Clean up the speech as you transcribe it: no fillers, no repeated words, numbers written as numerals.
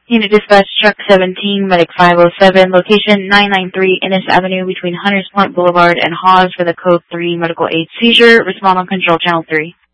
Unit Dispatch Truck 17, Medic 507, location 993 Innis Avenue between Hunters Point Boulevard and Hawes for the Code 3 Medical Aid Seizure. Respond on Control Channel 3.